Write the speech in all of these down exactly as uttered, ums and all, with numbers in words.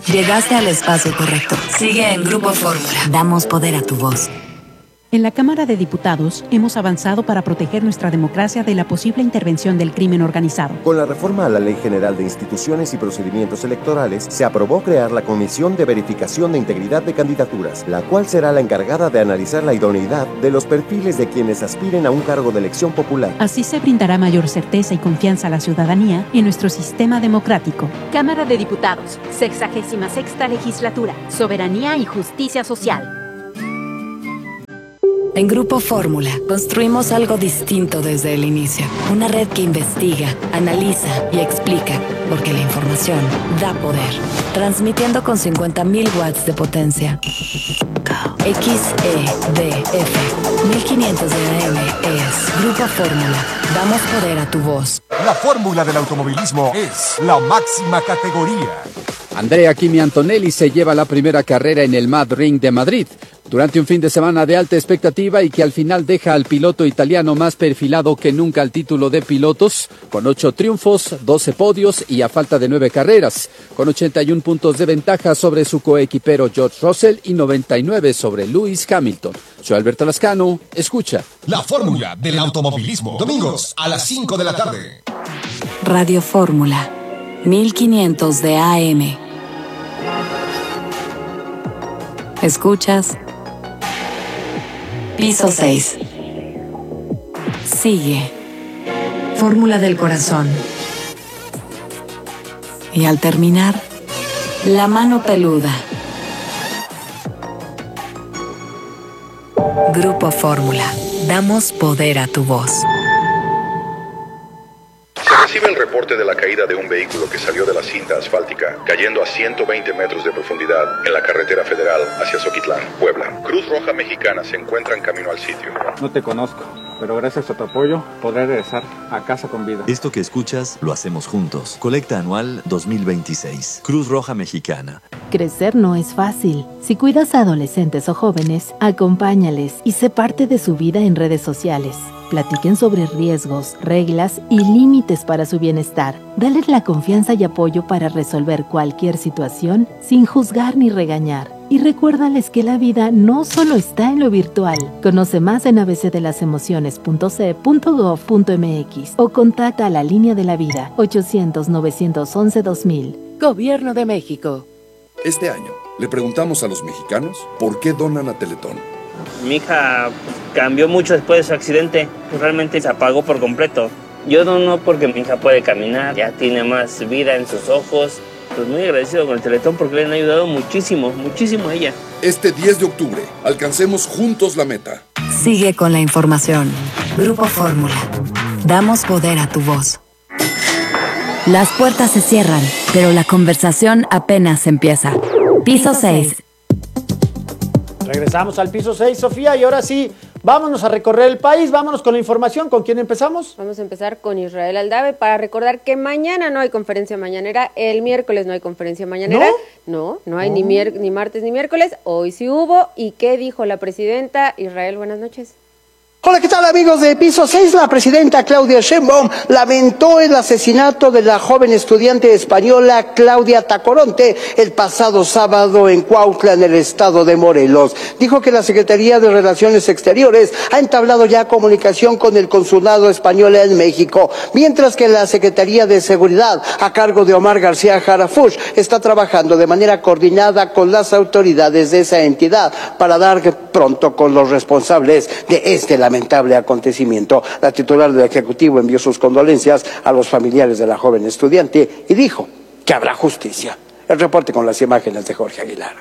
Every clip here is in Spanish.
Llegaste al espacio correcto. Sigue en Grupo Fórmula. Damos poder a tu voz. En la Cámara de Diputados hemos avanzado para proteger nuestra democracia de la posible intervención del crimen organizado. Con la reforma a la Ley General de Instituciones y Procedimientos Electorales, se aprobó crear la Comisión de Verificación de Integridad de Candidaturas, la cual será la encargada de analizar la idoneidad de los perfiles de quienes aspiren a un cargo de elección popular. Así se brindará mayor certeza y confianza a la ciudadanía en nuestro sistema democrático. Cámara de Diputados, sexagésima sexta legislatura, soberanía y justicia social. En Grupo Fórmula, construimos algo distinto desde el inicio. Una red que investiga, analiza y explica, porque la información da poder. Transmitiendo con cincuenta mil watts de potencia. X E D F mil quinientos de A M es Grupo Fórmula. Damos poder a tu voz. La fórmula del automovilismo es la máxima categoría. Andrea Kimi Antonelli se lleva la primera carrera en el Mad Ring de Madrid, durante un fin de semana de alta expectativa y que al final deja al piloto italiano más perfilado que nunca al título de pilotos, con ocho triunfos, doce podios y a falta de nueve carreras, con ochenta y un puntos de ventaja sobre su coequipero George Russell y noventa y nueve sobre Lewis Hamilton. Soy Alberto Lascano, escucha. La fórmula del automovilismo, domingos a las cinco de la tarde. Radio Fórmula, mil quinientos de A M. Escuchas Piso seis. Sigue. Fórmula del corazón. Y al terminar, la mano peluda. Grupo Fórmula. Damos poder a tu voz. Recibe el reporte de la caída de un vehículo que salió de la cinta asfáltica, cayendo a ciento veinte metros de profundidad en la carretera federal hacia Zoquitlán, Puebla. Cruz Roja Mexicana se encuentra en camino al sitio. No te conozco, pero gracias a tu apoyo podré regresar a casa con vida. Esto que escuchas lo hacemos juntos. Colecta anual dos mil veintiséis. Cruz Roja Mexicana. Crecer no es fácil. Si cuidas a adolescentes o jóvenes, acompáñales y sé parte de su vida en redes sociales. Platiquen sobre riesgos, reglas y límites para su bienestar. Dales la confianza y apoyo para resolver cualquier situación sin juzgar ni regañar. Y recuérdales que la vida no solo está en lo virtual. Conoce más en a b c de las emociones punto c punto gov punto m x o contacta a la Línea de la Vida ochocientos, novecientos once, dos mil. Gobierno de México. Este año le preguntamos a los mexicanos por qué donan a Teletón. Mi hija cambió mucho después de su accidente, pues realmente se apagó por completo. Yo dono porque mi hija puede caminar, ya tiene más vida en sus ojos. Pues muy agradecido con el Teletón porque le han ayudado muchísimo, muchísimo a ella. Este diez de octubre, alcancemos juntos la meta. Sigue con la información. Grupo Fórmula. Damos poder a tu voz. Las puertas se cierran, pero la conversación apenas empieza. Piso seis. Regresamos al piso seis, Sofía, y ahora sí, vámonos a recorrer el país, vámonos con la información. ¿Con quién empezamos? Vamos a empezar con Israel Aldave para recordar que mañana no hay conferencia mañanera, el miércoles no hay conferencia mañanera. No, no, no hay oh. ni, mier- ni martes ni miércoles, hoy sí hubo. ¿Y qué dijo la presidenta? Israel, buenas noches. Hola, ¿qué tal, amigos de Piso seis? La presidenta Claudia Sheinbaum lamentó el asesinato de la joven estudiante española Claudia Tacoronte el pasado sábado en Cuautla, en el estado de Morelos. Dijo que la Secretaría de Relaciones Exteriores ha entablado ya comunicación con el Consulado Español en México, mientras que la Secretaría de Seguridad, a cargo de Omar García Harfuch, está trabajando de manera coordinada con las autoridades de esa entidad para dar pronto con los responsables de este lamentable acontecimiento. La titular del Ejecutivo envió sus condolencias a los familiares de la joven estudiante y dijo que habrá justicia. El reporte con las imágenes de Jorge Aguilar.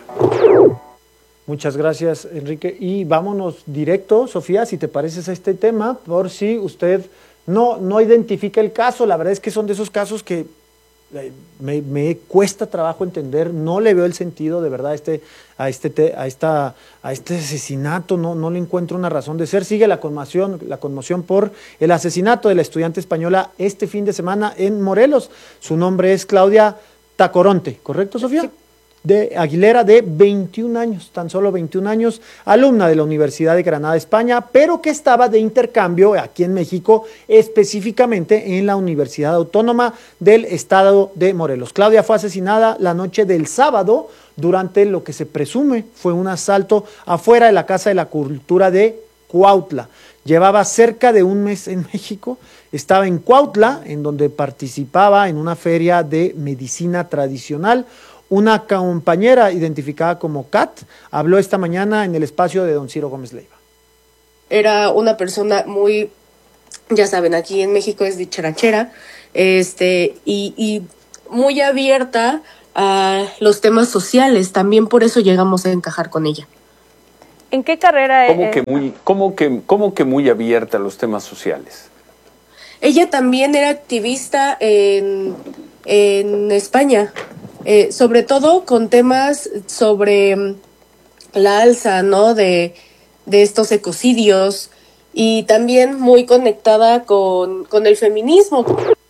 Muchas gracias, Enrique. Y vámonos directo, Sofía, si te pareces a este tema, por si usted no, no identifica el caso. La verdad es que son de esos casos que Me, me cuesta trabajo entender, no le veo el sentido de verdad a este, a este, a esta, a este asesinato, no, no le encuentro una razón de ser. Sigue la conmoción, la conmoción por el asesinato de la estudiante española este fin de semana en Morelos. Su nombre es Claudia Tacoronte, ¿correcto, Sofía? Sí. de Aguilera, de veintiún años, tan solo veintiún años, alumna de la Universidad de Granada, España, pero que estaba de intercambio aquí en México, específicamente en la Universidad Autónoma del Estado de Morelos. Claudia fue asesinada la noche del sábado durante lo que se presume fue un asalto afuera de la Casa de la Cultura de Cuautla. Llevaba cerca de un mes en México, estaba en Cuautla, en donde participaba en una feria de medicina tradicional. Una compañera identificada como Kat habló esta mañana en el espacio de don Ciro Gómez Leiva. Era una persona muy, ya saben, aquí en México es dicharachera, este, y, y muy abierta a los temas sociales. También por eso llegamos a encajar con ella. ¿En qué carrera? ¿Cómo eh? que muy, cómo que, cómo que muy abierta a los temas sociales? Ella también era activista en, en España. Eh, sobre todo con temas sobre la alza, ¿no? de, de estos ecocidios, y también muy conectada con, con el feminismo.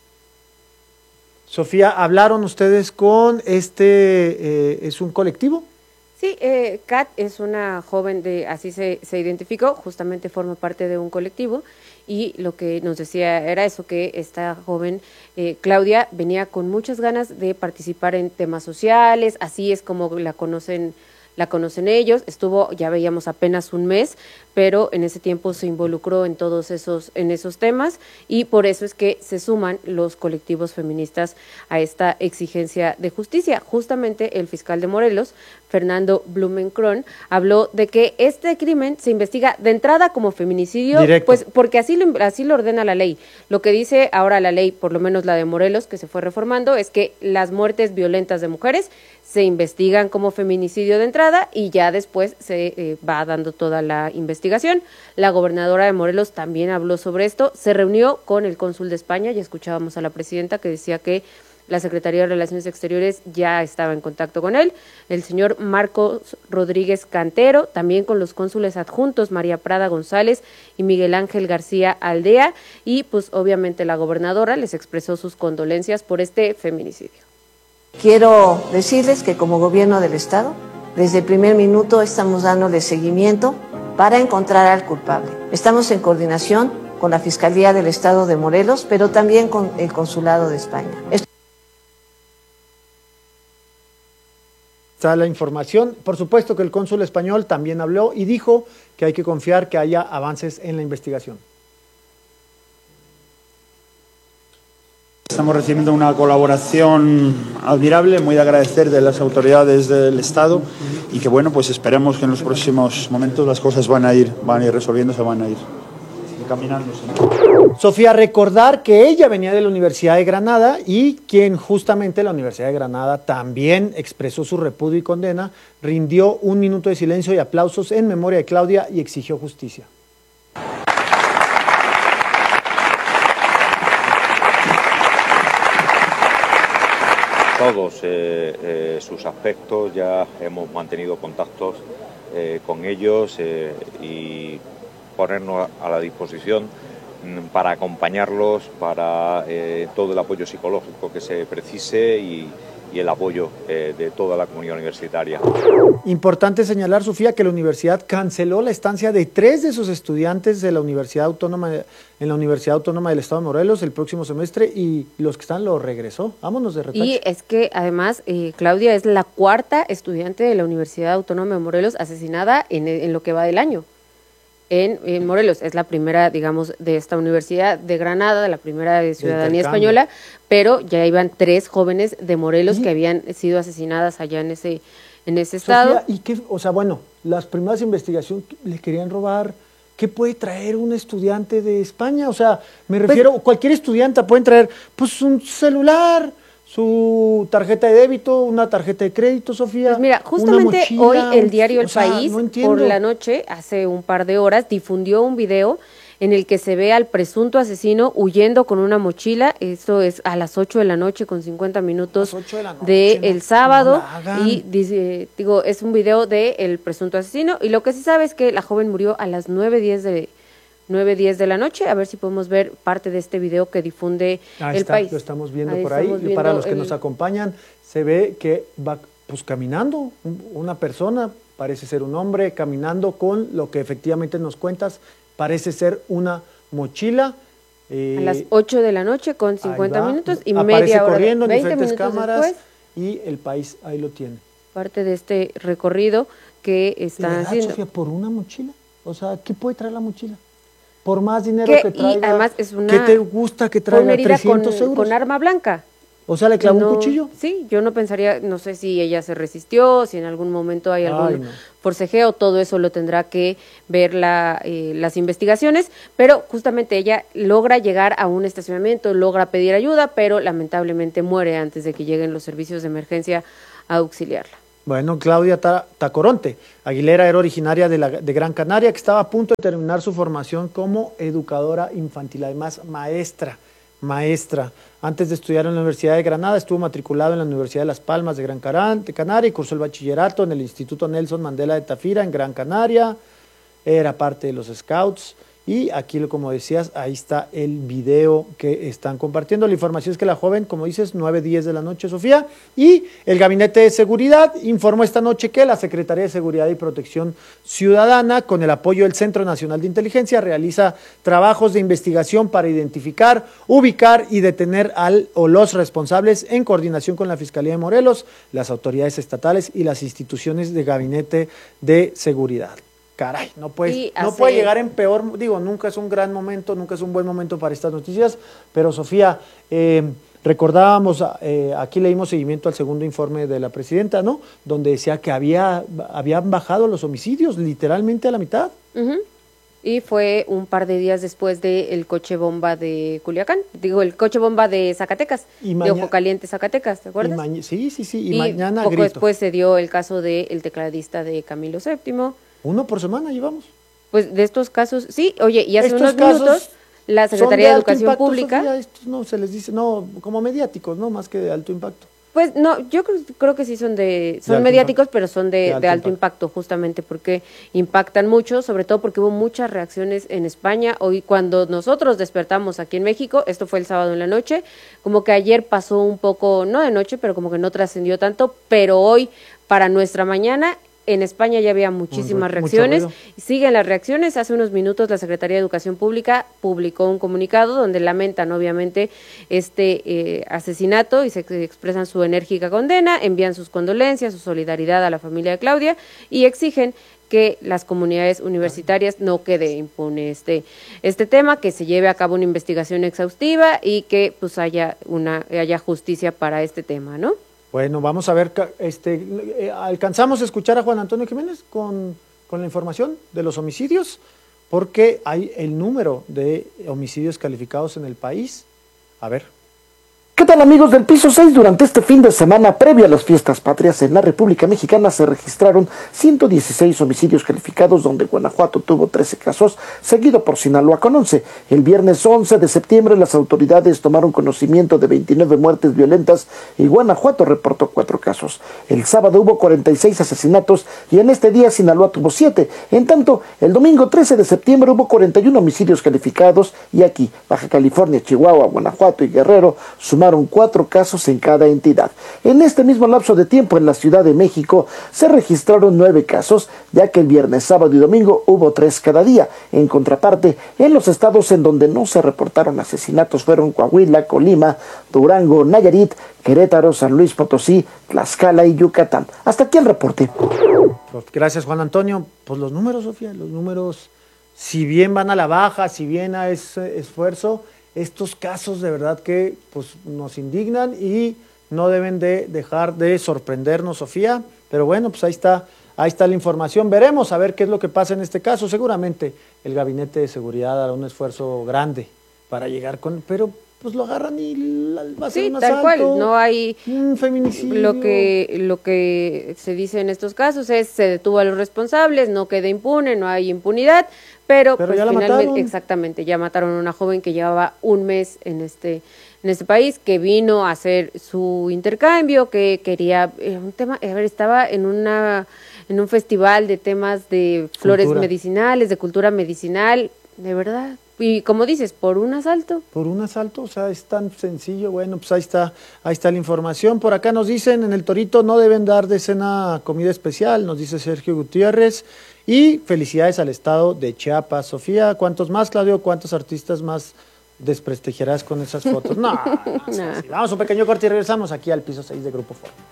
Sofía, ¿hablaron ustedes con este, eh, es un colectivo? Sí, eh, Kat es una joven de, así se, se identificó, justamente forma parte de un colectivo, y lo que nos decía era eso, que esta joven, eh, Claudia, venía con muchas ganas de participar en temas sociales, así es como la conocen, la conocen ellos. Estuvo, ya veíamos, apenas un mes, pero en ese tiempo se involucró en todos esos, en esos temas, y por eso es que se suman los colectivos feministas a esta exigencia de justicia. Justamente el fiscal de Morelos, Fernando Blumenkron, habló de que este crimen se investiga de entrada como feminicidio, Directo. pues porque así lo, así lo ordena la ley. Lo que dice ahora la ley, por lo menos la de Morelos, que se fue reformando, es que las muertes violentas de mujeres se investigan como feminicidio de entrada y ya después se eh, va dando toda la investigación. La gobernadora de Morelos también habló sobre esto, se reunió con el cónsul de España, ya escuchábamos a la presidenta que decía que la Secretaría de Relaciones Exteriores ya estaba en contacto con él, el señor Marcos Rodríguez Cantero, también con los cónsules adjuntos María Prada González y Miguel Ángel García Aldea, y pues obviamente la gobernadora les expresó sus condolencias por este feminicidio. Quiero decirles que como gobierno del Estado, desde el primer minuto estamos dándole seguimiento para encontrar al culpable. Estamos en coordinación con la Fiscalía del Estado de Morelos, pero también con el Consulado de España. Está la información. Por supuesto que el cónsul español también habló y dijo que hay que confiar que haya avances en la investigación. Estamos recibiendo una colaboración admirable, muy de agradecer de las autoridades del Estado, y que bueno, pues esperemos que en los próximos momentos las cosas van a ir, van a ir resolviéndose, van a ir encaminándose. Sofía, recordar que ella venía de la Universidad de Granada y quien justamente la Universidad de Granada también expresó su repudio y condena, rindió un minuto de silencio y aplausos en memoria de Claudia y exigió justicia. Todos eh, eh, sus aspectos, ya hemos mantenido contactos eh, con ellos eh, y ponernos a la disposición para acompañarlos, para eh, todo el apoyo psicológico que se precise y, y el apoyo eh, de toda la comunidad universitaria. Importante señalar, Sofía, que la universidad canceló la estancia de tres de sus estudiantes de la Universidad Autónoma en la Universidad Autónoma del Estado de Morelos el próximo semestre, y los que están lo regresó. Vámonos de retache. Y es que además eh, Claudia es la cuarta estudiante de la Universidad Autónoma de Morelos asesinada en, en lo que va del año. En, en Morelos es la primera, digamos, de esta Universidad de Granada, la primera de ciudadanía española, pero ya iban tres jóvenes de Morelos ¿Sí? que habían sido asesinadas allá en ese en ese estado. Sofía, ¿y qué? O sea, bueno, las primeras investigaciones le querían robar. ¿Qué puede traer un estudiante de España? O sea, me refiero, pues, cualquier estudiante puede traer, pues, un celular, su tarjeta de débito, una tarjeta de crédito, Sofía. Pues mira, justamente mochila, hoy el diario El o sea, País, no por la noche, hace un par de horas, difundió un video en el que se ve al presunto asesino huyendo con una mochila. Esto es a las ocho de la noche con cincuenta minutos de el no, sábado. No y dice, digo, es un video de el presunto asesino. Y lo que se sabe es que la joven murió a las nueve diez de nueve diez de la noche. A ver si podemos ver parte de este video que difunde ahí El está, País. Lo estamos viendo ahí por ahí. viendo Para los que el... nos acompañan, se ve que va pues caminando, una persona, parece ser un hombre, caminando con lo que efectivamente nos cuentas, parece ser una mochila. Eh, a las ocho de la noche con cincuenta minutos y aparece media hora, corriendo en veinte diferentes minutos cámaras después, y el país ahí lo tiene. Parte de este recorrido que están ¿verdad, haciendo. Sofía, por una mochila? O sea, ¿qué puede traer la mochila? Por más dinero que, que traiga, y además es una, ¿qué te gusta que traiga? una herida trescientos con, euros. con arma blanca. O sea, ¿le clavó no, un cuchillo? Sí, yo no pensaría, no sé si ella se resistió, si en algún momento hay algún Ay, no. forcejeo, todo eso lo tendrá que ver la, eh, las investigaciones, pero justamente ella logra llegar a un estacionamiento, logra pedir ayuda, pero lamentablemente muere antes de que lleguen los servicios de emergencia a auxiliarla. Bueno, Claudia Tacoronte Aguilera era originaria de, la, de Gran Canaria, que estaba a punto de terminar su formación como educadora infantil, además maestra, maestra. Antes de estudiar en la Universidad de Granada, estuvo matriculado en la Universidad de Las Palmas de Gran Canaria y cursó el bachillerato en el Instituto Nelson Mandela de Tafira, en Gran Canaria. Era parte de los Scouts. Y aquí, como decías, ahí está el video que están compartiendo. La información es que la joven, como dices, nueve, diez de la noche, Sofía, y el Gabinete de Seguridad informó esta noche que la Secretaría de Seguridad y Protección Ciudadana, con el apoyo del Centro Nacional de Inteligencia, realiza trabajos de investigación para identificar, ubicar y detener al o los responsables en coordinación con la Fiscalía de Morelos, las autoridades estatales y las instituciones de Gabinete de Seguridad. Caray, no puede, no puede llegar en peor, digo, nunca es un gran momento, nunca es un buen momento para estas noticias, pero Sofía, eh, recordábamos, eh, aquí le dimos seguimiento al segundo informe de la presidenta, ¿no? Donde decía que había, habían bajado los homicidios literalmente a la mitad. Uh-huh. Y fue un par de días después del coche bomba de Culiacán, digo, el coche bomba de Zacatecas, de Ojo Caliente, Zacatecas, ¿te acuerdas? Y sí, sí, sí, y, y mañana poco grito. después se dio el caso del tecladista de Camilo séptimo. Uno por semana llevamos. Pues de estos casos, sí, oye, y hace estos unos minutos la Secretaría de, de Educación impacto, Pública... Sofía, estos no se les dice, no, como mediáticos, no, más que de alto impacto. Pues no, yo creo, creo que sí son de, son de mediáticos, impacto. Pero son de, de alto, de alto impacto. impacto, justamente porque impactan mucho, sobre todo porque hubo muchas reacciones en España. Hoy cuando nosotros despertamos aquí en México, esto fue el sábado en la noche, como que ayer pasó un poco, no de noche, pero como que no trascendió tanto, pero hoy para nuestra mañana... En España ya había muchísimas reacciones, siguen las reacciones. Hace unos minutos la Secretaría de Educación Pública publicó un comunicado donde lamentan obviamente este eh, asesinato y se expresan su enérgica condena, envían sus condolencias, su solidaridad a la familia de Claudia y exigen que las comunidades universitarias no quede impune este, este tema, que se lleve a cabo una investigación exhaustiva y que pues haya, una, haya justicia para este tema, ¿no? Bueno, vamos a ver, este, eh, ¿alcanzamos a escuchar a Juan Antonio Jiménez con, con la información de los homicidios? Porque hay el número de homicidios calificados en el país. A ver. ¿Qué tal, amigos del Piso seis? Durante este fin de semana previo a las fiestas patrias en la República Mexicana se registraron ciento dieciséis homicidios calificados, donde Guanajuato tuvo trece casos, seguido por Sinaloa con once. El viernes once de septiembre las autoridades tomaron conocimiento de veintinueve muertes violentas y Guanajuato reportó cuatro casos. El sábado hubo cuarenta y seis asesinatos y en este día Sinaloa tuvo siete. En tanto, el domingo trece de septiembre hubo cuarenta y uno homicidios calificados y aquí, Baja California, Chihuahua, Guanajuato y Guerrero sumaron cuatro casos en cada entidad. En este mismo lapso de tiempo en la Ciudad de México se registraron nueve casos, ya que el viernes, sábado y domingo hubo tres cada día. En contraparte, en los estados en donde no se reportaron asesinatos fueron Coahuila, Colima, Durango, Nayarit, Querétaro, San Luis Potosí, Tlaxcala y Yucatán. Hasta aquí el reporte. Gracias, Juan Antonio. Pues los números, Sofía, los números, si bien van a la baja, si bien a ese esfuerzo, estos casos de verdad que pues, nos indignan y no deben de dejar de sorprendernos, Sofía. Pero bueno, pues ahí está, ahí está la información. Veremos a ver qué es lo que pasa en este caso. Seguramente el Gabinete de Seguridad hará un esfuerzo grande para llegar con... Pero pues lo agarran y va a ser sí, un tal asalto, cual, no hay un feminicidio. Lo que, lo que se dice en estos casos es se detuvo a los responsables, no queda impune, no hay impunidad, pero, pero pues ya finalmente, mataron. exactamente, ya mataron a una joven que llevaba un mes en este, en este país, que vino a hacer su intercambio, que quería, eh, un tema, a ver, estaba en una, en un festival de temas de flores Cultura. medicinales, de cultura medicinal, de verdad. Y como dices, por un asalto. Por un asalto, o sea, es tan sencillo. Bueno, pues ahí está, ahí está la información. Por acá nos dicen, en el Torito no deben dar de cena comida especial, nos dice Sergio Gutiérrez. Y felicidades al estado de Chiapas. Sofía, ¿cuántos más, Claudio? ¿Cuántos artistas más desprestigiarás con esas fotos? No, no, no, no. Sí. Vamos a un pequeño corte y regresamos aquí al piso seis de Grupo Fórmula.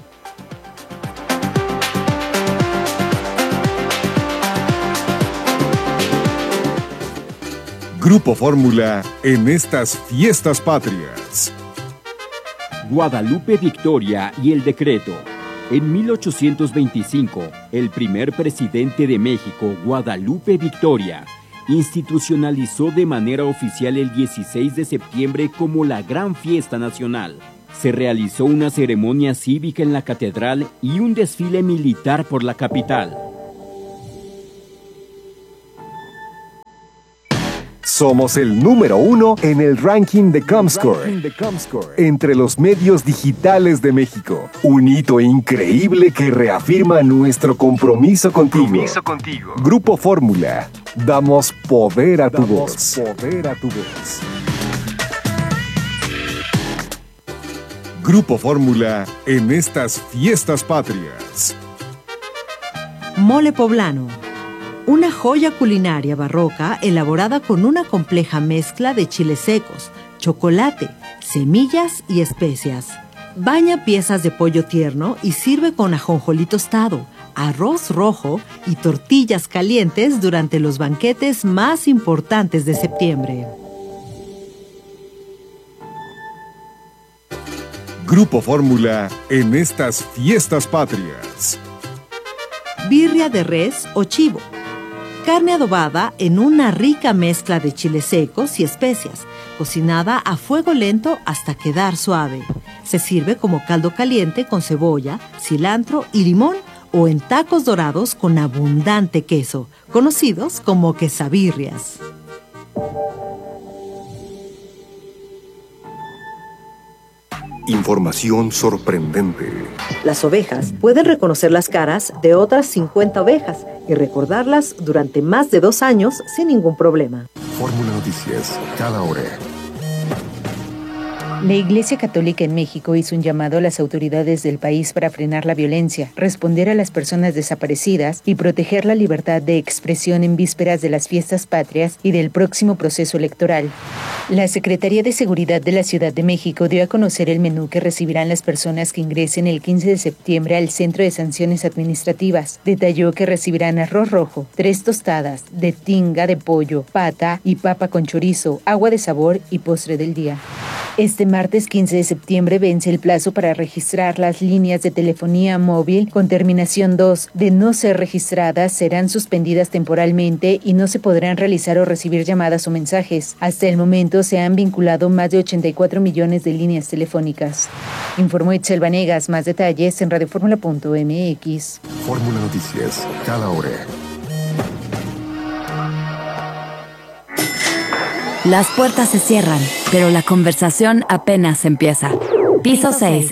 Grupo Fórmula en estas fiestas patrias. Guadalupe Victoria y el decreto. En mil ochocientos veinticinco, el primer presidente de México, Guadalupe Victoria, institucionalizó de manera oficial el dieciséis de septiembre como la gran fiesta nacional. Se realizó una ceremonia cívica en la catedral y un desfile militar por la capital. Somos el número uno en el ranking de Comscore, entre los medios digitales de México. Un hito increíble que reafirma nuestro compromiso contigo. Compromiso contigo. Grupo Fórmula. Damos poder a tu Damos voz. Poder a tu voz. Grupo Fórmula en estas fiestas patrias. Mole poblano. Una joya culinaria barroca elaborada con una compleja mezcla de chiles secos, chocolate, semillas y especias. Baña piezas de pollo tierno y sirve con ajonjolí tostado, arroz rojo y tortillas calientes durante los banquetes más importantes de septiembre. Grupo Fórmula en estas fiestas patrias. Birria de res o chivo. Carne adobada en una rica mezcla de chiles secos y especias, cocinada a fuego lento hasta quedar suave. Se sirve como caldo caliente con cebolla, cilantro y limón o en tacos dorados con abundante queso, conocidos como quesabirrias. Información sorprendente. Las ovejas pueden reconocer las caras de otras cincuenta ovejas y recordarlas durante más de dos años sin ningún problema. Fórmula Noticias, cada hora. La Iglesia Católica en México hizo un llamado a las autoridades del país para frenar la violencia, responder a las personas desaparecidas y proteger la libertad de expresión en vísperas de las fiestas patrias y del próximo proceso electoral. La Secretaría de Seguridad de la Ciudad de México dio a conocer el menú que recibirán las personas que ingresen el quince de septiembre al Centro de Sanciones Administrativas. Detalló que recibirán arroz rojo, tres tostadas de tinga de pollo, pata y papa con chorizo, agua de sabor y postre del día. Este martes quince de septiembre vence el plazo para registrar las líneas de telefonía móvil con terminación dos. De no ser registradas, serán suspendidas temporalmente y no se podrán realizar o recibir llamadas o mensajes. Hasta el momento se han vinculado más de ochenta y cuatro millones de líneas telefónicas. Informó Itzel Vanegas. Más detalles en radioformula punto m x. Fórmula Noticias, cada hora. Las puertas se cierran, pero la conversación apenas empieza. Piso seis.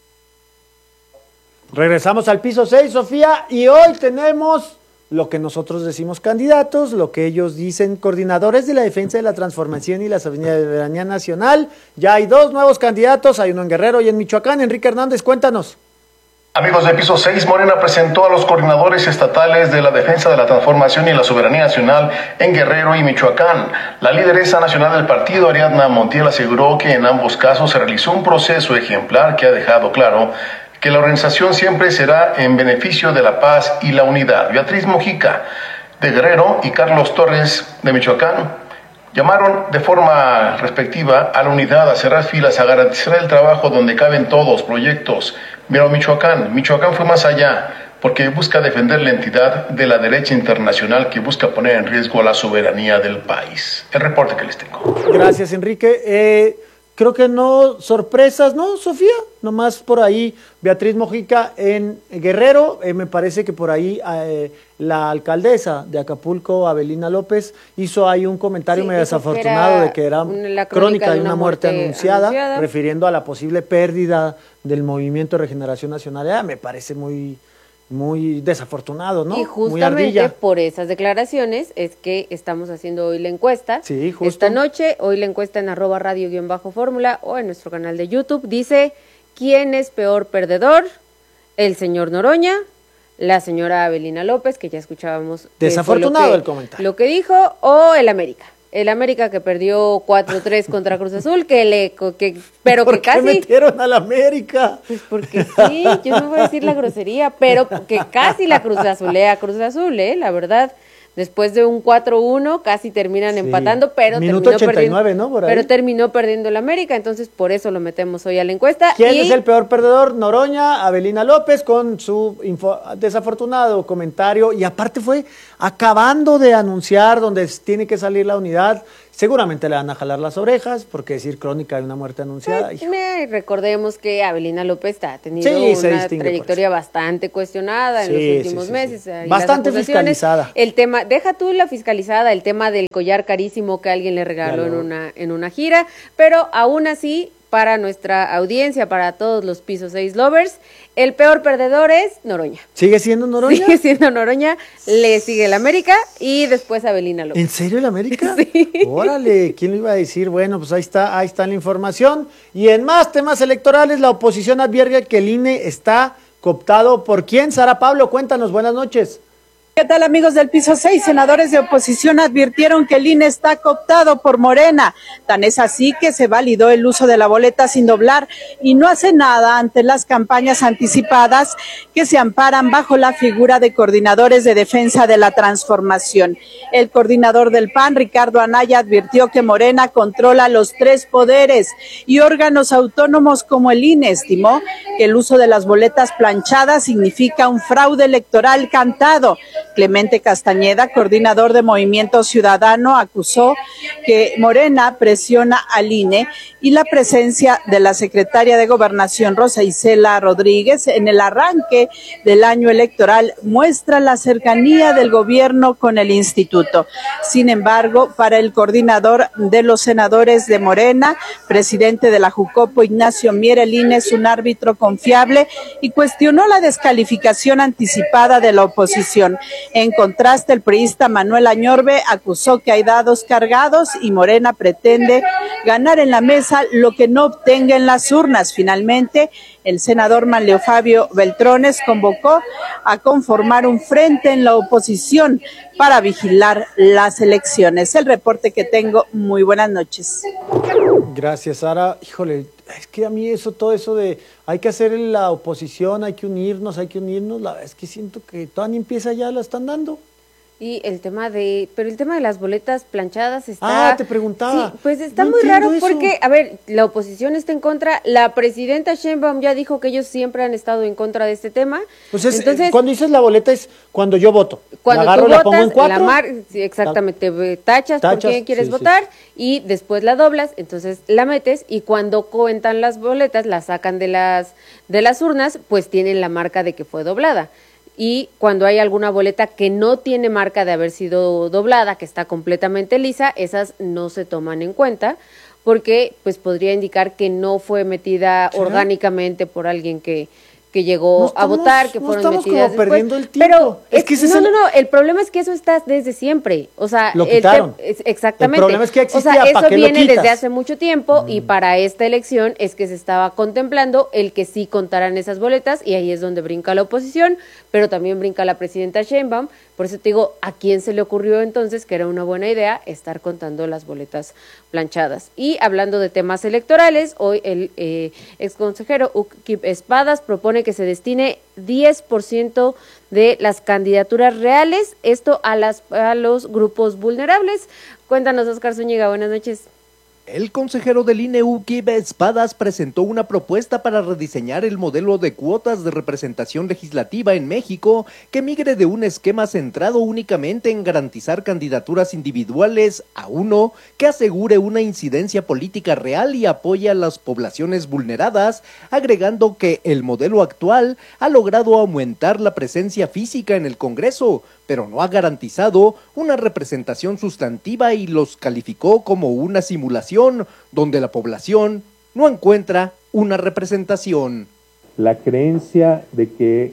Regresamos al piso seis, Sofía, y hoy tenemos lo que nosotros decimos candidatos, lo que ellos dicen coordinadores de la defensa de la transformación y la soberanía nacional. Ya hay dos nuevos candidatos, hay uno en Guerrero y en Michoacán. Enrique Hernández, cuéntanos. Amigos de Piso seis, Morena presentó a los coordinadores estatales de la defensa de la transformación y la soberanía nacional en Guerrero y Michoacán. La lideresa nacional del partido, Ariadna Montiel, aseguró que en ambos casos se realizó un proceso ejemplar que ha dejado claro que la organización siempre será en beneficio de la paz y la unidad. Beatriz Mojica, de Guerrero, y Carlos Torres, de Michoacán, llamaron de forma respectiva a la unidad, a cerrar filas, a garantizar el trabajo donde caben todos proyectos. Pero Michoacán, Michoacán fue más allá, porque busca defender la entidad de la derecha internacional que busca poner en riesgo la soberanía del país. El reporte que les tengo. Gracias, Enrique. Eh, creo que no sorpresas, ¿no, Sofía? Nomás por ahí, Beatriz Mojica en Guerrero. Eh, me parece que por ahí eh, la alcaldesa de Acapulco, Abelina López, hizo ahí un comentario sí, medio desafortunado de que era crónica, crónica de una, una muerte, muerte anunciada, anunciada, refiriendo a la posible pérdida del Movimiento de Regeneración Nacional. Eh, me parece muy, muy desafortunado, ¿no? Y justamente por esas declaraciones es que estamos haciendo hoy la encuesta. Sí, justo. Esta noche, hoy la encuesta en arroba radio guión bajo fórmula o en nuestro canal de YouTube dice, ¿quién es peor perdedor? ¿El señor Noroña? ¿La señora Avelina López, que ya escuchábamos? Desafortunado que, el comentario. Lo que dijo, o el América. El América que perdió cuatro tres contra Cruz Azul, que le que pero ¿Por que qué casi metieron al América? Pues porque sí, yo no voy a decir la grosería, pero que casi la Cruz Azulea Cruz Azul, eh, la verdad. Después de un cuatro uno casi terminan sí. empatando, pero Minuto terminó ochenta y nueve, perdiendo, ¿no? Por ahí. Pero terminó perdiendo el América, entonces por eso lo metemos hoy a la encuesta. ¿Quién y... es el peor perdedor? Noroña, Avelina López, con su info, desafortunado comentario, y aparte fue acabando de anunciar donde tiene que salir la unidad. Seguramente le van a jalar las orejas, porque decir crónica de una muerte anunciada. Pues, me, recordemos que Avelina López ha tenido sí, una trayectoria bastante cuestionada sí, en los últimos sí, sí, meses. Sí. Bastante fiscalizada. El tema, deja tú la fiscalizada, el tema del collar carísimo que alguien le regaló en una, en una gira, pero aún así, para nuestra audiencia, para todos los Piso seis lovers, el peor perdedor es Noroña. ¿Sigue siendo Noroña? Sigue siendo Noroña, le sigue el América y después Avelina López. ¿En serio el América? Sí. Órale, ¿quién lo iba a decir? Bueno, pues ahí está, ahí está la información. Y en más temas electorales, la oposición advierte que el I N E está cooptado. ¿Por quién? Sara Pablo, cuéntanos, buenas noches. ¿Qué tal, amigos del Piso seis? Senadores de oposición advirtieron que el I N E está cooptado por Morena. Tan es así que se validó el uso de la boleta sin doblar y no hace nada ante las campañas anticipadas que se amparan bajo la figura de coordinadores de defensa de la transformación. El coordinador del P A N, Ricardo Anaya, advirtió que Morena controla los tres poderes y órganos autónomos como el I N E. Estimó que el uso de las boletas planchadas significa un fraude electoral cantado. Clemente Castañeda, coordinador de Movimiento Ciudadano, acusó que Morena presiona al I N E y la presencia de la secretaria de Gobernación, Rosa Isela Rodríguez, en el arranque del año electoral muestra la cercanía del gobierno con el instituto. Sin embargo, para el coordinador de los senadores de Morena, presidente de la Jucopo, Ignacio Mier, el I N E es un árbitro confiable y cuestionó la descalificación anticipada de la oposición. En contraste, el priista Manuel Añorbe acusó que hay dados cargados y Morena pretende ganar en la mesa lo que no obtenga en las urnas. Finalmente, el senador Manlio Fabio Beltrones convocó a conformar un frente en la oposición para vigilar las elecciones. El reporte que tengo, muy buenas noches. Gracias, Sara. Híjole, es que a mí eso, todo eso de hay que hacer la oposición, hay que unirnos, hay que unirnos, la verdad es que siento que todavía ni empieza, ya la están dando. Y el tema de, pero el tema de las boletas planchadas está... Ah, te preguntaba. Sí, pues está no muy raro eso. porque, a ver, la oposición está en contra, la presidenta Sheinbaum ya dijo que ellos siempre han estado en contra de este tema. Pues es, entonces, cuando dices la boleta es cuando yo voto. Cuando la agarro, tú votas, la pongo en cuatro. la mar, sí, exactamente, la, tachas, tachas por quién quieres sí, votar sí. y después la doblas, entonces la metes y cuando cuentan las boletas, las sacan de las, de las urnas, pues tienen la marca de que fue doblada. Y cuando hay alguna boleta que no tiene marca de haber sido doblada, que está completamente lisa, esas no se toman en cuenta porque pues podría indicar que no fue metida ¿sí? orgánicamente por alguien que, que llegó no estamos, a votar, que no fueron estamos metidas como después. Perdiendo el tiempo. Pero es es, que ese no, es el... no, no, el problema es que eso está desde siempre. O sea, lo el quitaron. Te, es, exactamente. El problema es que ya existía, o sea, eso ¿para qué viene lo quitas? desde hace mucho tiempo mm. y para esta elección es que se estaba contemplando el que sí contaran esas boletas y ahí es donde brinca la oposición, pero también brinca la presidenta Sheinbaum. Por eso te digo, ¿a quién se le ocurrió entonces que era una buena idea estar contando las boletas planchadas? Y hablando de temas electorales, hoy el eh, exconsejero Ukip Espadas propone que se destine diez por ciento de las candidaturas reales, esto a, las, a los grupos vulnerables. Cuéntanos, Oscar Zúñiga, buenas noches. El consejero del I N E, Ukip Espadas, presentó una propuesta para rediseñar el modelo de cuotas de representación legislativa en México, que migre de un esquema centrado únicamente en garantizar candidaturas individuales a uno que asegure una incidencia política real y apoye a las poblaciones vulneradas, agregando que el modelo actual ha logrado aumentar la presencia física en el Congreso, pero no ha garantizado una representación sustantiva y los calificó como una simulación donde la población no encuentra una representación. La creencia de que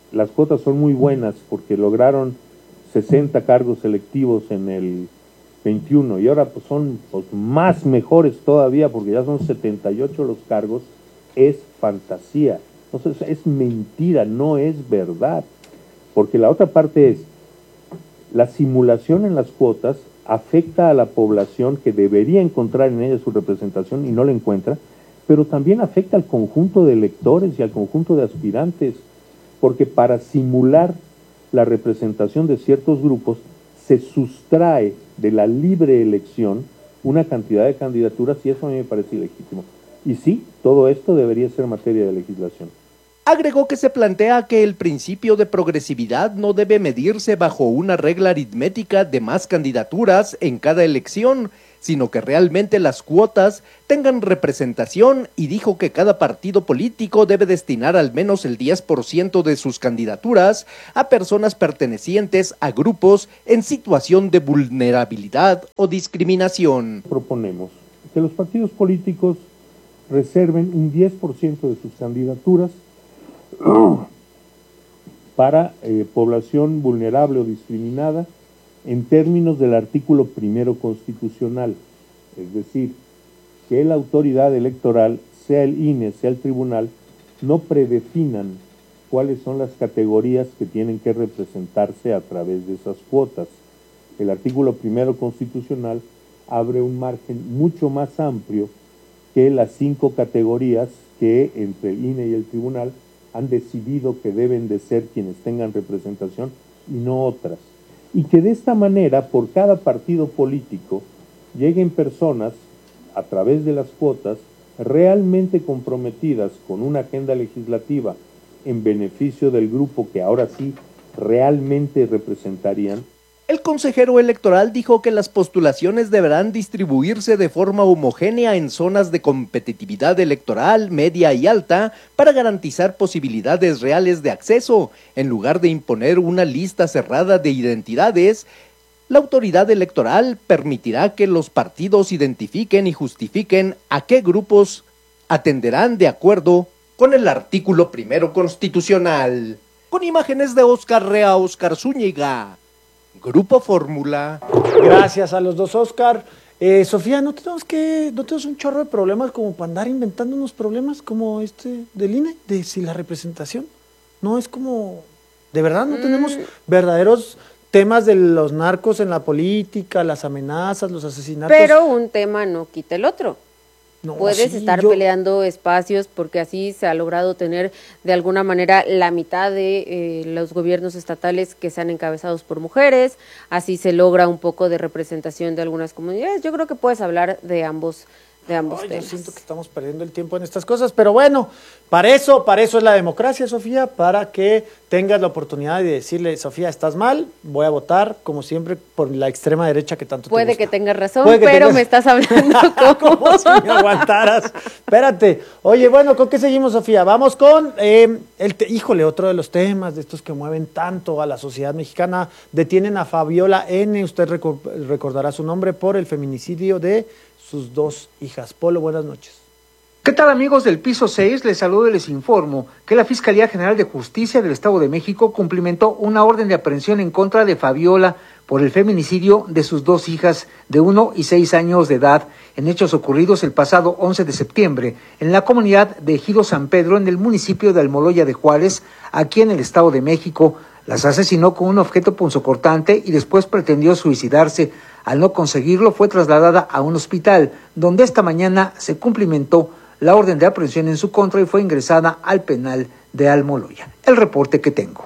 las cuotas son muy buenas porque lograron sesenta cargos selectivos en el veintiuno y ahora pues son pues, más mejores todavía porque ya son setenta y ocho los cargos, es fantasía. Entonces es mentira, no es verdad. Porque la otra parte es, la simulación en las cuotas afecta a la población que debería encontrar en ella su representación y no la encuentra, pero también afecta al conjunto de electores y al conjunto de aspirantes, porque para simular la representación de ciertos grupos se sustrae de la libre elección una cantidad de candidaturas y eso a mí me parece ilegítimo. Y sí, todo esto debería ser materia de legislación. Agregó que se plantea que el principio de progresividad no debe medirse bajo una regla aritmética de más candidaturas en cada elección, sino que realmente las cuotas tengan representación y dijo que cada partido político debe destinar al menos el diez por ciento de sus candidaturas a personas pertenecientes a grupos en situación de vulnerabilidad o discriminación. Proponemos que los partidos políticos reserven un diez por ciento de sus candidaturas para eh, población vulnerable o discriminada en términos del artículo primero constitucional, es decir, que la autoridad electoral, sea el I N E, sea el tribunal, no predefinan cuáles son las categorías que tienen que representarse a través de esas cuotas. El artículo primero constitucional abre un margen mucho más amplio que las cinco categorías que entre el I N E y el tribunal han decidido que deben de ser quienes tengan representación y no otras. Y que de esta manera, por cada partido político, lleguen personas, a través de las cuotas, realmente comprometidas con una agenda legislativa en beneficio del grupo que ahora sí realmente representarían. El consejero electoral dijo que las postulaciones deberán distribuirse de forma homogénea en zonas de competitividad electoral media y alta para garantizar posibilidades reales de acceso, en lugar de imponer una lista cerrada de identidades. La autoridad electoral permitirá que los partidos identifiquen y justifiquen a qué grupos atenderán de acuerdo con el artículo primero constitucional. Con imágenes de Oscar Rea, Oscar Zúñiga. Grupo Fórmula. Gracias a los dos, Oscar. Eh, Sofía, ¿no tenemos que, no tenemos un chorro de problemas como para andar inventando unos problemas como este del I N E, de si la representación? No es como, de verdad, no mm. tenemos verdaderos temas de los narcos en la política, las amenazas, los asesinatos. Pero un tema no quita el otro. No, Puedes sí, estar yo... peleando espacios porque así se ha logrado tener de alguna manera la mitad de eh, los gobiernos estatales que sean encabezados por mujeres, así se logra un poco de representación de algunas comunidades. Yo creo que puedes hablar de ambos de ambos Ay, temas. Yo siento que estamos perdiendo el tiempo en estas cosas, pero bueno, para eso, para eso es la democracia, Sofía, para que tengas la oportunidad de decirle, Sofía, estás mal, voy a votar, como siempre, por la extrema derecha que tanto Puede te gusta. que tengas razón, Puede que pero tengas... me estás hablando como... como si me aguantaras. Espérate. Oye, bueno, ¿con qué seguimos, Sofía? Vamos con, eh, el te... híjole, otro de los temas de estos que mueven tanto a la sociedad mexicana. Detienen a Fabiola N., usted record... recordará su nombre, por el feminicidio de sus dos hijas. Polo, buenas noches. ¿Qué tal, amigos del Piso seis? Les saludo y les informo que la Fiscalía General de Justicia del Estado de México cumplimentó una orden de aprehensión en contra de Fabiola por el feminicidio de sus dos hijas de uno y seis años de edad en hechos ocurridos el pasado once de septiembre en la comunidad de Ejido San Pedro, en el municipio de Almoloya de Juárez, aquí en el Estado de México. Las asesinó con un objeto punzocortante y después pretendió suicidarse. Al no conseguirlo, fue trasladada a un hospital, donde esta mañana se cumplimentó la orden de aprehensión en su contra y fue ingresada al penal de Almoloya. El reporte que tengo.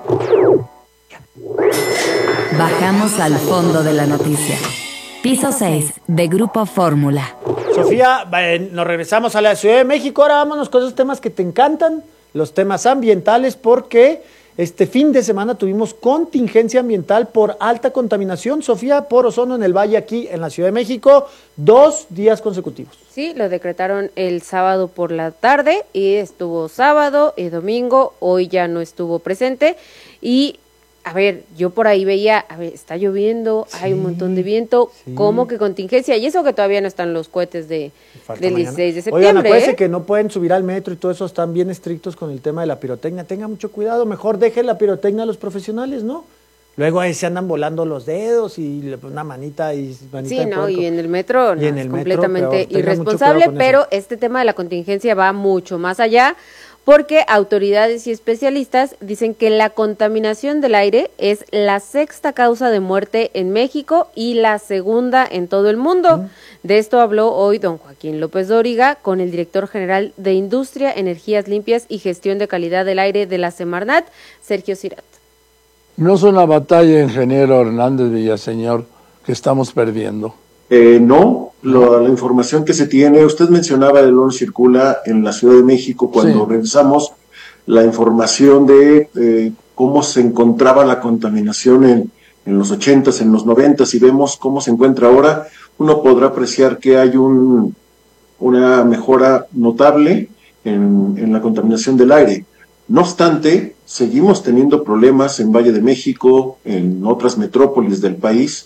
Bajamos al fondo de la noticia. Piso seis de Grupo Fórmula. Sofía, eh, nos regresamos a la Ciudad de México. Ahora vámonos con esos temas que te encantan, los temas ambientales, porque este fin de semana tuvimos contingencia ambiental por alta contaminación, Sofía, por ozono en el Valle, aquí en la Ciudad de México, dos días consecutivos. Sí, lo decretaron el sábado por la tarde y estuvo sábado y domingo, hoy ya no estuvo presente y a ver, yo por ahí veía, a ver, está lloviendo, sí, hay un montón de viento, sí. ¿Cómo que contingencia? Y eso que todavía no están los cohetes de, del dieciséis de septiembre. Oigan, acuérdense ¿eh? que no pueden subir al metro y todo eso, están bien estrictos con el tema de la pirotecnia. Tengan mucho cuidado, mejor dejen la pirotecnia a los profesionales, ¿no? Luego ahí se andan volando los dedos y una manita y manita Sí, de no, puerco. y en el metro no, en es el completamente metro, irresponsable, pero este tema de la contingencia va mucho más allá, porque autoridades y especialistas dicen que la contaminación del aire es la sexta causa de muerte en México y la segunda en todo el mundo. Mm. De esto habló hoy don Joaquín López Dóriga con el director general de Industria, Energías Limpias y Gestión de Calidad del Aire de la Semarnat, Sergio Cirat. No es una batalla, ingeniero Hernández Villaseñor, que estamos perdiendo. Eh, no, lo, la información que se tiene, usted mencionaba el oro circula en la Ciudad de México cuando sí. revisamos la información de eh, cómo se encontraba la contaminación en, en los ochentas, en los noventas y vemos cómo se encuentra ahora, uno podrá apreciar que hay un, una mejora notable en, en la contaminación del aire. No obstante, seguimos teniendo problemas en Valle de México, en otras metrópolis del país,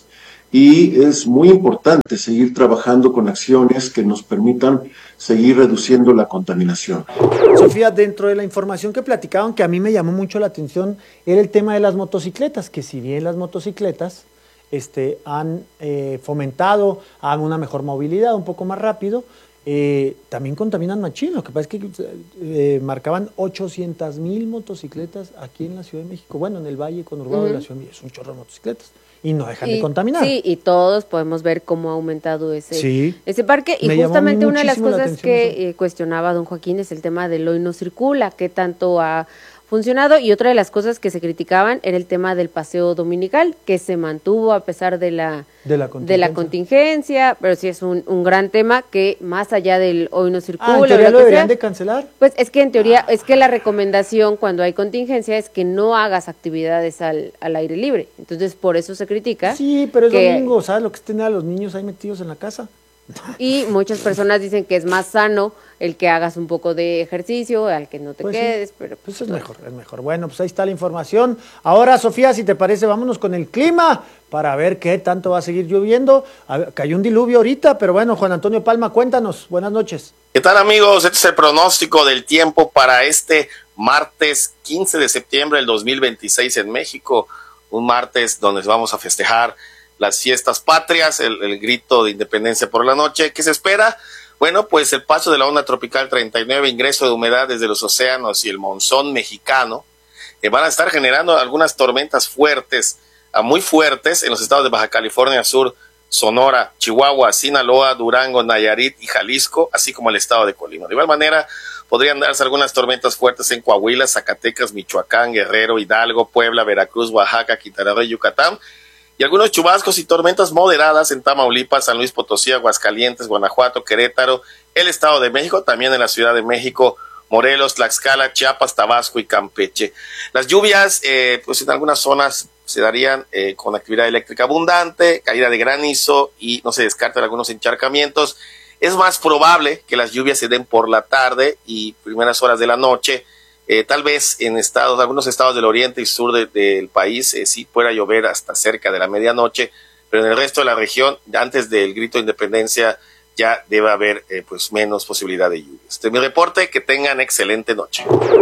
y es muy importante seguir trabajando con acciones que nos permitan seguir reduciendo la contaminación. Sofía, dentro de la información que platicaban, que a mí me llamó mucho la atención, era el tema de las motocicletas, que si bien las motocicletas este, han eh, fomentado a una mejor movilidad, un poco más rápido, Eh, también contaminan machín. Lo que pasa es que eh, marcaban ochocientas mil motocicletas aquí en la Ciudad de México, bueno, en el Valle Conurbado uh-huh. de la Ciudad de México, es un chorro de motocicletas y no dejan y, de contaminar. Sí, y todos podemos ver cómo ha aumentado ese, sí. ese parque y Me justamente una de las cosas que eh, cuestionaba don Joaquín es el tema del hoy no circula, qué tanto ha funcionado, y otra de las cosas que se criticaban era el tema del paseo dominical, que se mantuvo a pesar de la de la contingencia, de la contingencia pero sí es un, un gran tema que más allá del hoy no circula. Ah, ¿en teoría lo deberían de cancelar? Pues es que en teoría, es que la recomendación cuando hay contingencia es que no hagas actividades al, al aire libre, entonces por eso se critica. Sí, pero es que, domingo, ¿sabes lo que es tener a los niños ahí metidos en la casa? Y muchas personas dicen que es más sano el que hagas un poco de ejercicio, al que no te pues quedes, sí. pero pues es mejor, es mejor. Bueno, pues ahí está la información. Ahora, Sofía, si te parece, vámonos con el clima para ver qué tanto va a seguir lloviendo. A ver, cayó un diluvio ahorita, pero bueno, Juan Antonio Palma, cuéntanos. Buenas noches. ¿Qué tal, amigos? Este es el pronóstico del tiempo para este martes quince de septiembre del dos mil veintiséis en México, un martes donde vamos a festejar las fiestas patrias, el, el grito de independencia por la noche. ¿Qué se espera? Bueno, pues el paso de la onda tropical treinta y nueve, ingreso de humedad desde los océanos y el monzón mexicano eh, van a estar generando algunas tormentas fuertes, a muy fuertes en los estados de Baja California Sur, Sonora, Chihuahua, Sinaloa, Durango, Nayarit y Jalisco, así como el estado de Colima. De igual manera, podrían darse algunas tormentas fuertes en Coahuila, Zacatecas, Michoacán, Guerrero, Hidalgo, Puebla, Veracruz, Oaxaca, Quintana Roo y Yucatán, y algunos chubascos y tormentas moderadas en Tamaulipas, San Luis Potosí, Aguascalientes, Guanajuato, Querétaro, el Estado de México, también en la Ciudad de México, Morelos, Tlaxcala, Chiapas, Tabasco y Campeche. Las lluvias, eh, pues en algunas zonas se darían eh, con actividad eléctrica abundante, caída de granizo y no se descartan algunos encharcamientos. Es más probable que las lluvias se den por la tarde y primeras horas de la noche. Eh, tal vez en estados, algunos estados del oriente y sur de, del país eh, sí pueda llover hasta cerca de la medianoche, pero en el resto de la región, antes del grito de independencia, ya debe haber eh, pues menos posibilidad de lluvias. Este es mi reporte, que tengan excelente noche.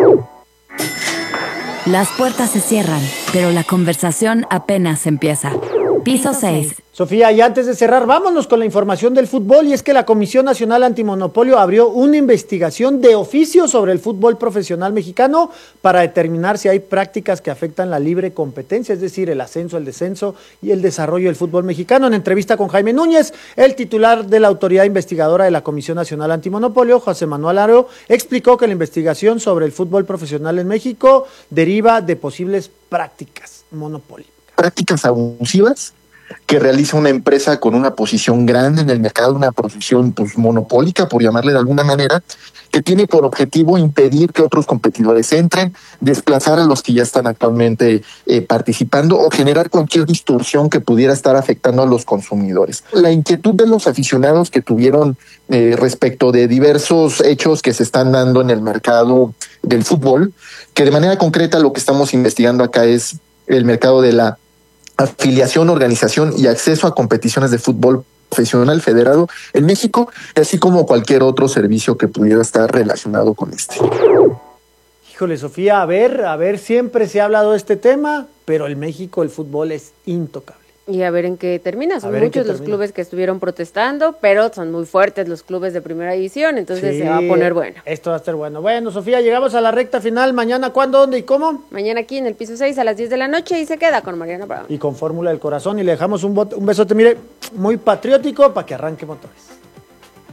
Las puertas se cierran, pero la conversación apenas empieza. Piso seis. Sofía, y antes de cerrar, vámonos con la información del fútbol, y es que la Comisión Nacional Antimonopolio abrió una investigación de oficio sobre el fútbol profesional mexicano para determinar si hay prácticas que afectan la libre competencia, es decir, el ascenso, el descenso y el desarrollo del fútbol mexicano. En entrevista con Jaime Núñez, el titular de la autoridad investigadora de la Comisión Nacional Antimonopolio, José Manuel Aro, explicó que la investigación sobre el fútbol profesional en México deriva de posibles prácticas monopólicas. Prácticas abusivas que realiza una empresa con una posición grande en el mercado, una posición pues monopólica, por llamarle de alguna manera, que tiene por objetivo impedir que otros competidores entren, desplazar a los que ya están actualmente eh, participando o generar cualquier distorsión que pudiera estar afectando a los consumidores. La inquietud de los aficionados que tuvieron eh, respecto de diversos hechos que se están dando en el mercado del fútbol, que de manera concreta lo que estamos investigando acá es el mercado de la afiliación, organización y acceso a competiciones de fútbol profesional federado en México, así como cualquier otro servicio que pudiera estar relacionado con este. Híjole, Sofía, a ver, a ver, siempre se ha hablado de este tema, pero en México el fútbol es intocable. Y a ver en qué termina. Son muchos los clubes que estuvieron protestando, pero son muy fuertes los clubes de primera división, entonces Sí, se va a poner bueno. Esto va a estar bueno. Bueno, Sofía, llegamos a la recta final. Mañana, ¿cuándo, dónde y cómo? Mañana aquí en el piso seis a las diez de la noche y se queda con Mariana Brown. Y con Fórmula del Corazón. Y le dejamos un, bot- un besote, mire, muy patriótico para que arranque motores.